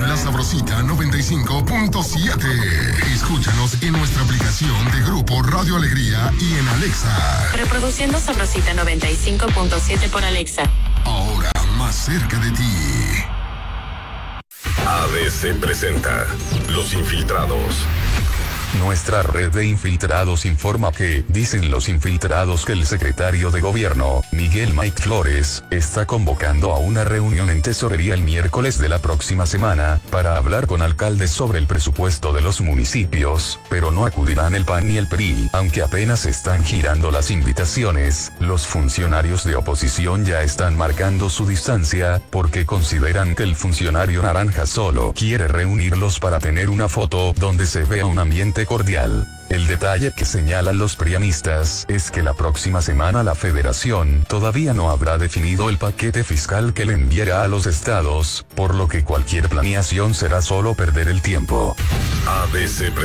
La Sabrosita 95.7. Escúchanos en nuestra aplicación de Grupo Radio Alegría y en Alexa. Reproduciendo Sabrosita 95.7 por Alexa. Ahora más cerca de ti. ABC presenta Los Infiltrados. Nuestra red de infiltrados informa que, dicen los infiltrados, que el secretario de gobierno, Miguel Mike Flores, está convocando a una reunión en tesorería el miércoles de la próxima semana, para hablar con alcaldes sobre el presupuesto de los municipios, pero no acudirán el PAN ni el PRI, aunque apenas están girando las invitaciones. Los funcionarios de oposición ya están marcando su distancia, porque consideran que el funcionario naranja solo quiere reunirlos para tener una foto donde se vea un ambiente cordial. El detalle que señalan los prianistas es que la próxima semana la federación todavía no habrá definido el paquete fiscal que le enviará a los estados, por lo que cualquier planeación será solo perder el tiempo. ABC